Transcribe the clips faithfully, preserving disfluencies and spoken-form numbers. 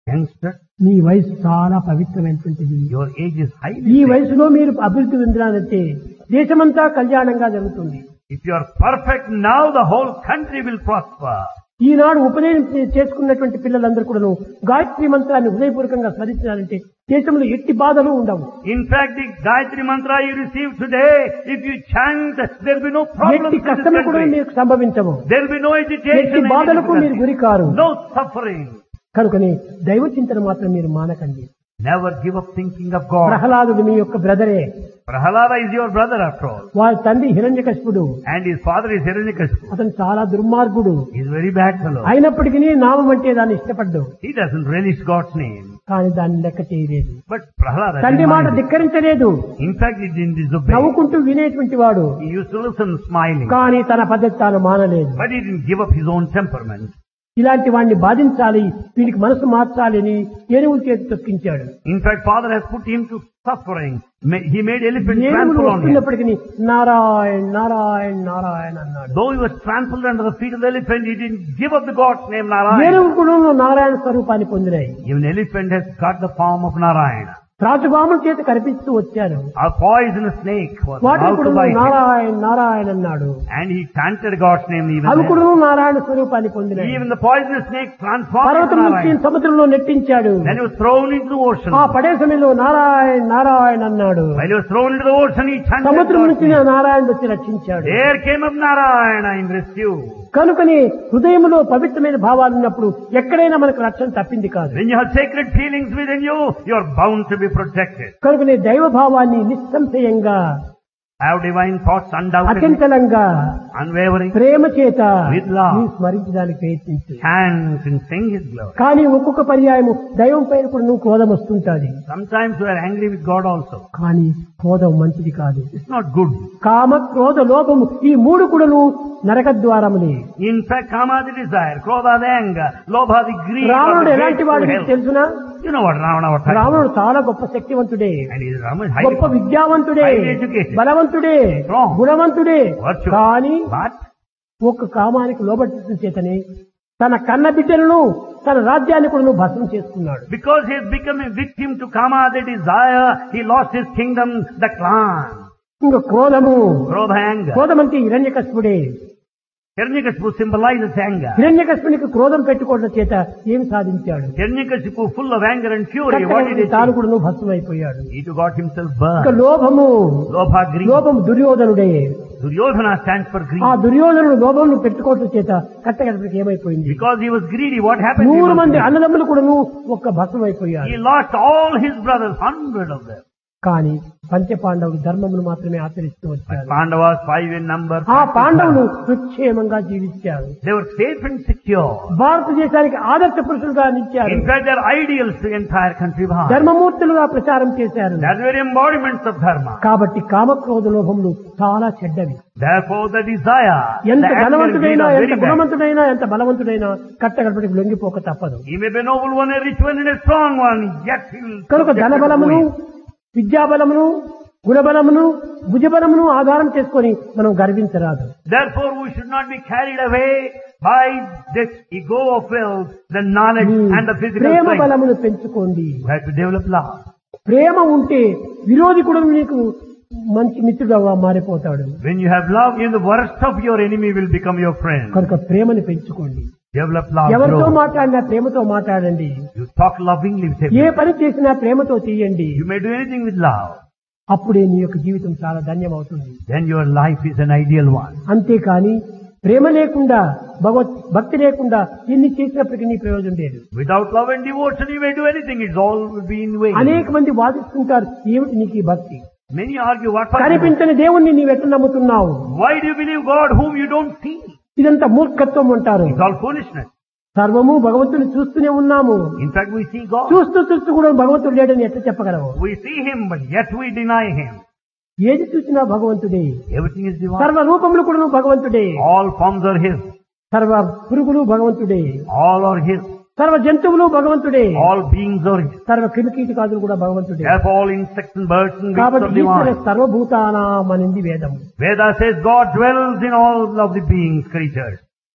Youngster, మీ వయసు చాలా పవిత్రమైనటువంటిది. your age is highly ఈ sacred. వయసులో మీరు అభివృద్ధి చెందాలంటే దేశమంతా కళ్యాణంగా జరుగుతుంది. If you are perfect now, the whole country will prosper. ఈనాడు ఉపనయనం చేసుకున్నటువంటి పిల్లలందరూ కూడా గాయత్రి మంత్రాన్ని హృదయపూర్వకంగా స్మరించాలంటే దేశంలో ఎట్టి బాధలు ఉండవు. In fact, the Gayatri mantra you receive today, if you chant, there will be no problems ఎట్టి in this కష్టము కూడా country. మీకు సంభవించవు. There will be no agitation, ఎట్టి any బాధలకు మీరు difficulty, గురి కారు. no suffering. కనుకని దైవ చింతన మాత్రం మీరు మానకండి. Never give up thinking of God. ప్రహ్లాదుడు మీ యొక్క బ్రదరే. Prahalada is your brother after all. వారి తండ్రి హిరణ్యకశిపుడు. And his father is Hiranyakashipu. అతను చాలా దుర్మార్గుడు. He is a very bad fellow. అయినప్పటికీ నామం అంటే దాన్ని ఇష్టపడ్డాడు. He doesn't relish God's name. కానీ దాన్ని లెక్క చేయలేదు. But Prahalada తండ్రి didn't మాట mind it. ధిక్కరించలేదు. In fact, he didn't disobey. నవ్వుకుంటూ వినేటువంటి వాడు. He used to listen smiling. కానీ తన పద్ధతి తాను మానలేదు. But he didn't give up his own temperament. ఇలాంటి వాడిని బాధించాలి, వీనికి మనసు మార్చాలి అని ఏనుగుల చేతి తొక్కించాడు. In fact, father has put him to suffering. Ma- He made elephant ఏనుగులు trample on him. వస్తున్నప్పటికీ Narayan Narayan Narayan అన్నాడు. Though he was trampled under the feet of the elephant, he didn't give up the God's name Narayana. ఏనుగు కూడా నారాయణ స్వరూపాన్ని పొందినాయి. Even elephant has got the form of Narayana. త్రాచుపాముల చేత కనిపిస్తూ వచ్చారు. A poisonous snake was వాటి about కూడా to bite him. Narayan Narayan అన్నాడు. And he chanted God's name even అవి then. కూడా నారాయణ స్వరూపాన్ని పొందినాయి. Even the poisonous snake transformed into పర్వతం నుంచి Narayana. సముద్రంలో నెట్టించాడు. Then he was thrown into the ocean. ఆ పడే సమయంలో నారాయణ్ నారాయణ్ అన్నాడు. While he was thrown into the ocean, he chanted సముద్రం God's నుంచి name. నారాయణ వచ్చి రక్షించాడు. There came up Narayana in rescue. కనుకని హృదయంలో పవిత్రమైన భావాలు ఉన్నప్పుడు ఎక్కడైనా మనకు రక్షణ తప్పింది కాదు. When you have sacred feelings within you, you are bound to be protected. కనుకనే దైవ భావాన్ని నిస్సంశయంగా, Have divine thoughts undoubtedly, అచంచలంగా, unwavering, ప్రేమ చేత With love. నీ స్మరించడానికి ప్రయత్నించు. chant and sing His glory. కానీ ఒక్కొక్క పర్యాయము దైవం పైన కూడా నువ్వు క్రోధం వస్తుంటాది. Sometimes you are angry with God also. కానీ క్రోధం మంచిది కాదు. It's not good. కామ క్రోధ లోభము ఈ మూడు కూడాను నరక ద్వారములే. In fact, kama the desire, krodha the anger, lobha the greed, రావణుడు or the ఎలాంటి hateful వాడు నీకు hell. తెలుసునా? You know what Ravana was talking రావణుడు about. చాలా గొప్ప శక్తివంతుడే, And he is Rama is గొప్ప highly విద్యావంతుడే, highly educated. బలవంతుడే, Strong. గుణవంతుడే. virtuous. కానీ But ఒక్క కామానికి లోబట్టడం చేతనే తన కన్న బిడ్డలను, తన రాజ్యాన్ని కూడా నువ్వు భస్మం చేసుకున్నాడు. because he has become a victim to kama the desire, he lost his kingdom, the clan. ఇంకా క్రోధము, Krodha anger. క్రోధం అంటే హిరణ్యకశిపుడే. Hiranyakashipu symbolizes anger. హిరణ్యకశిపునికి క్రోధం పెట్టుకోవడం చేత ఏమి సాధించాడు? Hiranyakashipu full of anger and fury, what did he తాను do? కూడా నువ్వు భస్మం అయిపోయాడు. He too got himself ఇంకా burned. లోభము, Lobha, greed. లోభం దుర్యోధనుడే. Duryodhana stands for greed. ఆ దుర్యోధనుడు లోభం పెట్టుకోవడం చేత కట్టగడపడికి ఏమైపోయింది? Because he was greedy, what happened? He, నూరు మంది was- అన్నదమ్ములు కూడా నువ్వు ఒక్క భస్మం అయిపోయాడు. he lost all his brothers, hundred of them. కానీ పంచపాండవులు ధర్మమును మాత్రమే ఆచరిస్తూ But వచ్చారు. Pandavas, five in number, ఆ పాండవులు సుక్షేమంగా జీవించారు. they were safe and secure. భారతదేశానికి ఆదర్శ పురుషులుగా నిలిచారు. In fact, they are ideals to the entire country. Bharat. ధర్మమూర్తులుగా ప్రచారం చేశారు. They are very embodiments of dharma. కాబట్టి కామక్రోధ లోభములు చాలా చెడ్డవి. Therefore, the desire, ఎంత the anger and greed ధనవంతుడైనా, are ఎంత very bad. గుణవంతుడైనా, ఎంత బలవంతుడైనా కట్టగడపడికి లొంగిపోక తప్పదు. He may be a noble one, a rich one, and a strong one, yet he will కనుక subject to ధనబలమును, it. విద్యాబలమును, గుణబలమును, భుజబలమును ఆధారం చేసుకొని మనం గర్వించరాదు. Therefore, we should not be carried away by this ego of wealth, the knowledge and the physical Prema strength. బలమును పెంచుకోండి. We have to develop love. ప్రేమ ఉంటే విరోధి కూడా నీకు మంచి మిత్రుడుగా మారిపోతాడు. When you have love, even the worst of your enemy will become your friend. కనుక ప్రేమని పెంచుకోండి. Develop love. ఎవరితో Grow. మాట్లాడినా ప్రేమతో మాట్లాడండి. You talk lovingly with A everyone. పని చేసినా ప్రేమతో చేయండి. You may do anything with love. అప్పుడే నీ యొక్క జీవితం చాలా ధన్యమవుతుంది. Then your life is an ideal one. అంతేకాని ప్రేమ లేకుండా, భగవత్ భక్తి లేకుండా ఎన్ని చేసినప్పటికీ నీ ప్రయోజనం లేదు. Without love and devotion, you may do anything. It's all will be in vain. అనేక మంది వాదిస్తుంటారు, ఏమిటి నీకు ఈ భక్తి? Many argue, what for? కనిపించని దేవుణ్ణి నీవెట్లా నమ్ముతున్నావు? Why do you believe God whom you don't see? ఇదంతా మూర్ఖత్వం అంటారు. It's all foolishness. సర్వము భగవంతుని చూస్తూనే ఉన్నాము. In fact, we see God. చూస్తూ చూస్తూ కూడా భగవంతుడు లేడని ఎట్లా చెప్పగలవు? We see Him, but yet we deny Him. ఏది చూసినా భగవంతుడే. Everything is divine. సర్వ రూపములు కూడా భగవంతుడే. All forms are His. సర్వ పురుగులు భగవంతుడే. All are His. సర్వ జంతువులు భగవంతుడే. All beings are His. సర్వ క్రిమికీటకాదులు కూడా భగవంతుడే. Therefore, all insects and birds and beasts కాబట్టి are ఈశ్వర divine. సర్వభూతానాం అనింది వేదం. Veda says God dwells in all of the beings, creatures.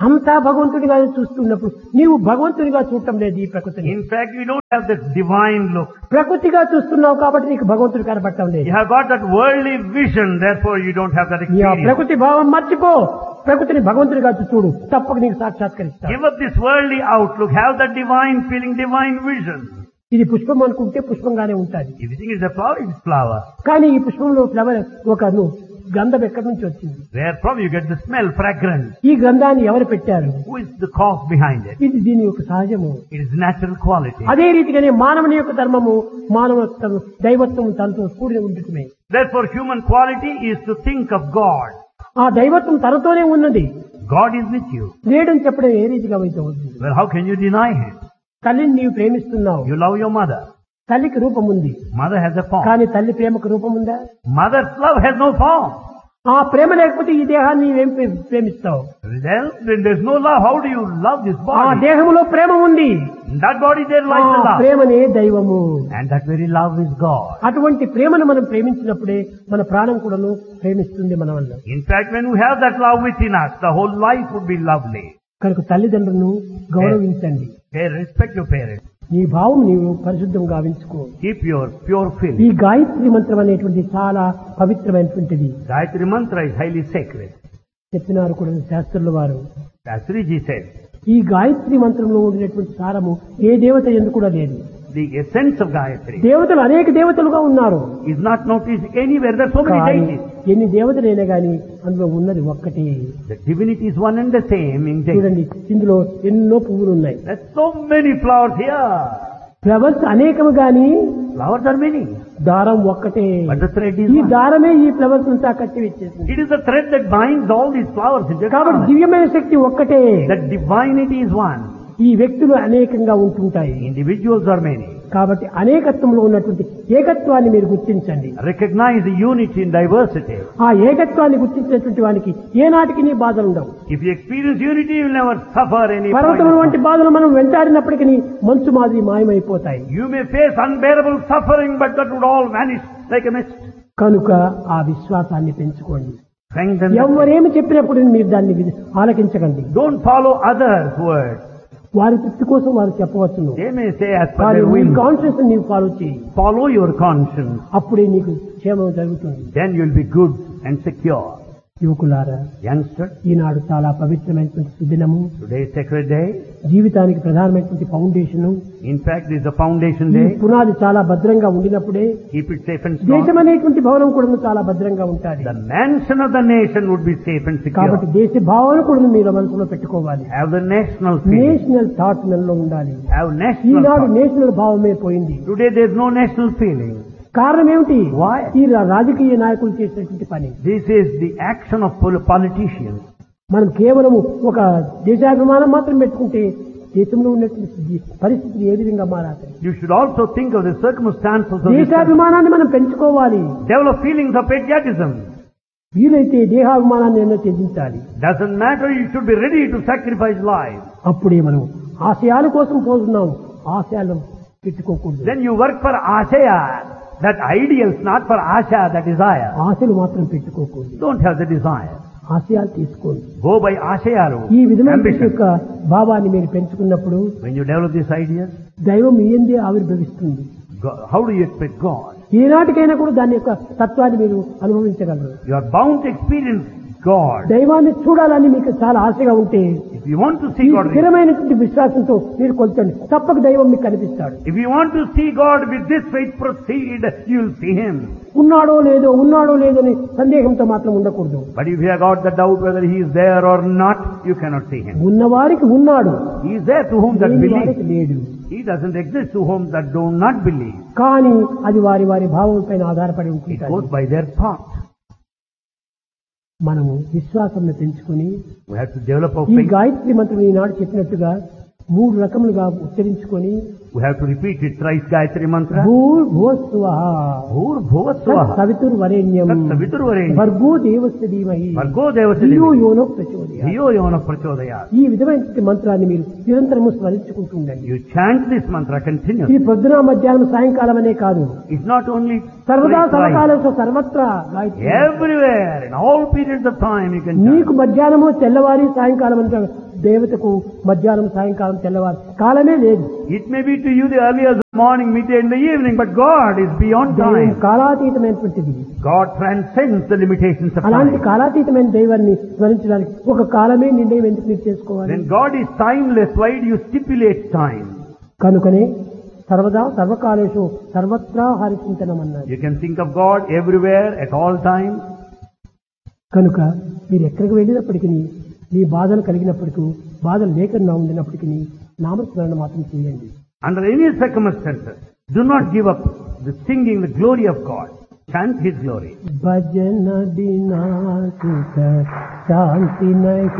అంతా భగవంతుడిగా చూస్తున్నప్పుడు నీవు భగవంతుడిగా చూడటం లేదు ఈ ప్రకృతిని. In fact, you don't have this divine look. ప్రకృతిగా చూస్తున్నావు కాబట్టి నీకు భగవంతుడు కనబడటం లేదు. You have got that worldly vision, therefore you don't have that ఈ experience. ప్రకృతి భావం మర్చిపో, ప్రకృతిని భగవంతుడిగా చూడు, తప్పక నీకు సాక్షాత్కరిస్తాడు. Give up this worldly outlook, have that divine feeling, divine vision. ఇది పుష్పం అనుకుంటే పుష్పంగానే ఉంటుంది. If you think it's a flower, it's flower. కానీ ఈ పుష్పంలో ఫ్లవర్ ఒక గంధం ఎక్కడి నుంచి వచ్చింది? Where from you get the smell, fragrance. ఈ గంధాన్ని ఎవరు పెట్టారు? Who is the cause behind it? ఇది దీని యొక్క సహజము. It is natural quality. అదే రీతిగానే మానవుని యొక్క ధర్మము మానవత్వం దైవత్వం తనతో కూడి ఉండటమే. Therefore human quality is to think of God. ఆ దైవత్వం తనతోనే ఉన్నది. God is with you. లేడని చెప్పడం ఏ రీతిగా అయితే అవుతుంది? Well, how can you deny Him? తల్లిని నీవు ప్రేమిస్తున్నావు, You love your mother. తల్లికి రూపం ఉంది, Mother has a form. కానీ తల్లి ప్రేమకు రూపం ఉందా? Mother's love has no form. ఆ ప్రేమ లేకపోతే ఈ దేహాన్ని నీవేం ప్రే- ప్రేమిస్తావు? Then, when there's no love, how do you love this ఆ body? దేహంలో ప్రేమ ఉంది, In that body there ఆ lies the love. ప్రేమనే దైవము. And that very love is God. అటువంటి ప్రేమను మనం ప్రేమించినప్పుడే మన ప్రాణం కూడాను ప్రేమిస్తుంది మన వల్ల. In fact, when we have that love within us, the whole life would be lovely. కనుక తల్లిదండ్రులను గౌరవించండి. Hey, respect your parents. నీ భావం నీవు పరిశుద్ధంగా గావించుకో. Keep your pure ఈ feeling. గాయత్రి మంత్రం అనేటువంటి చాలా పవిత్రమైనటువంటిది. Gayatri mantra is highly sacred. చెప్పినారు కూడా శాస్త్రుల వారు. Shastriji said, ఈ గాయత్రి మంత్రంలో ఉండినటువంటి సారము ఏ దేవత ఎందుకు కూడా లేదు. the essence of Gayatri దేవతలు అనేక దేవతలుగా ఉన్నారు, is not noticed anywhere. There are so many కానీ deities. ఎన్ని దేవతలైనా గాని అందులో ఉన్నది ఒక్కటి. The divinity is one and the same in deity. చూడండి, ఇందులో ఎన్నో పువ్వులు ఉన్నాయి. There's so many flowers here. Flowers అనేకము గాని Flowers are many. దారం ఒక్కటే. But the thread is ఈ one. దారమే ఈ ఫ్లవర్స్ అంతా కట్టి వచ్చేసింది. It is the thread that binds all these flowers into a కాబట్టి garland. దివ్యమైన శక్తి ఒక్కటే. The divinity is one. ఈ వ్యక్తులు అనేకంగా ఉంటుంటాయి. Individuals are many. కాబట్టి అనేకత్వంలో ఉన్నటువంటి ఏకత్వాన్ని మీరు గుర్తించండి. Recognize the unity in diversity. ఆ ఏకత్వాన్ని గుర్తించినటువంటి వానికి ఏనాటికి నీ బాధలు ఉండవు. If you experience unity, you will never suffer any పర్వతముల వంటి point. బాధలు మనం వెంటాడినప్పటికీ మంచు మాదిరి మాయమైపోతాయి. You may face unbearable suffering, but that would all vanish like a mist. కనుక ఆ విశ్వాసాన్ని పెంచుకోండి. Strengthen the- ఎవరేమి చెప్పినప్పుడు మీరు దాన్ని విని ఆలకించకండి. Don't follow others' words. వారి తృప్తి కోసం వారు చెప్పవచ్చును, They may say as per కానీ their నీ whim. కాన్షియస్ నీవు ఫాలో చేయి. Follow your conscience. అప్పుడే నీకు క్షేమం జరుగుతుంది. Then you'll be good and secure. యువకులారా, Youngster, ఈనాడు చాలా పవిత్రమైనటువంటి సుదినము. today is sacred day. జీవితానికి ప్రధానమైనటువంటి foundation. In fact, it is the foundation ఈ day. పునాది చాలా భద్రంగా ఉండినప్పుడే Keep it safe and strong. దేశం అనేటువంటి భవనం కూడా చాలా భద్రంగా ఉంటుంది. The mansion of the nation would be safe and కాబట్టి secure. దేశ భావన కూడా మీరు మనసులో పెట్టుకోవాలి. Have the national feeling. National thought మనలో ఉండాలి. Have national Eenadu thought. National భావమే పోయింది. Today there is no national feeling. కారణం ఏమిటి? Why? ఈ రా- రాజకీయ నాయకులు చేసినటువంటి పని. This is the action of pol- politicians. మనం కేవలము ఒక దేశాభిమానం మాత్రం పెట్టుకుంటే దేశంలో ఉన్నటువంటి పరిస్థితులు ఏ విధంగా మారాలి? You should also think of the circumstances of this country. దేశాభిమానాన్ని మనం పెంచుకోవాలి. Develop feelings of patriotism. వీలైతే దేహాభిమానాన్ని ఎన్నో త్యజించాలి. Doesn't matter, you should be ready to sacrifice life. అప్పుడే మనం ఆశయాల కోసం పోతున్నాం, ఆశయాలు పెట్టుకోకూడదు. Then you work for Ashaya, that ideals, not for Asha, that desire. ఆశలు మాత్రం పెట్టుకోకూడదు, Don't have the desire. ఆశయాలు తీసుకోండి. Go by Ashaya ఈ route. విధమైన Ambition. యొక్క భావాన్ని మీరు పెంచుకున్నప్పుడు When you develop these ideas, దైవం మీ యందే ఆవిర్భవిస్తుంది. go- how do you expect God? ఈనాటికైనా కూడా దాని యొక్క తత్వాన్ని మీరు అనుభవించగలరు. You are bound to experience God. దైవాన్ని చూడాలని మీకు చాలా ఆశగా ఉంటే If you want to ఈ see God, స్థిరమైనటువంటి విశ్వాసంతో మీరు కొలుచండి, తప్పక దైవం మీకు కనిపిస్తాడు. if you want to see God with this faith, proceed, you will see Him. ఉన్నాడో లేదో ఉన్నాడో లేదో అని సందేహంతో మాత్రం ఉండకూడదు. But if you have got the doubt whether He is there or not, you cannot see Him. ఉన్నవారికి ఉన్నాడు, He is there to whom that లేని వారికి believes. లేడు. He doesn't exist to whom that do not believe. కానీ అది వారి వారి భావం పైన ఆధారపడి It ఉంటుంది. goes by their thought. మనము విశ్వాసం పెంచుకుని We have to develop our ఈ faith. గాయత్రి మంత్రం ఈనాడు చెప్పినట్టుగా మూడు రకములుగా ఉచ్చరించుకొని We have to repeat it thrice, Gayatri Mantra. భూర్ భువస్సువః Bhur Bhuvasvaha. సవితుర్వరేణ్యం Saviturvarenyam. భర్గో దేవస్య ధీమహి Bhargo Devasya ధియో Dhimahi. యోనో ప్రచోదయాత్. Dhiyo Yona Prachodayat. ఈ విధమైన మంత్రాన్ని మీరు నిరంతరము స్మరించుకుంటూ ఉండండి. You chant this mantra ఇది continuously. పొద్దున మధ్యాహ్నం సాయంకాలం అనే కాదు, It's not only సర్వదా thrice, సర్వకాలంలో సర్వత్రా Gayatri. everywhere, in all periods of time you can chant. నీకు మధ్యాహ్నము తెల్లవారి సాయంకాలం అంటే దేవతకు మధ్యాహ్నం సాయంకాలం తెల్లవారు కాలమే లేదు. It may be to you the earlier morning, midday and the evening, but God is beyond దైవం time. కాలాతీతమైనటువంటిది. God transcends the limitations of అలాంటి time. కాలాతీతమైన దైవాన్ని స్మరించడానికి ఒక కాలమే నిర్ణయం ఎందుకు మీరు చేసుకోవాలి? When God is timeless, why do you stipulate time? కనుకనే సర్వదా సర్వకాలేషు సర్వత్రా హరిచింతనం అన్నారు. You can think of God everywhere, at all times. కనుక మీరు ఎక్కడికి వెళ్ళినప్పటికీ మీ బాధలు కలిగినప్పటికీ బాధలు లేకుండా ఉండినప్పటికీ నామస్మరణ మాత్రం చేయండి. Under any circumstances, do not give up the singing the glory of God. Chant His glory. భజన బినా సుఖ శాంతి నహి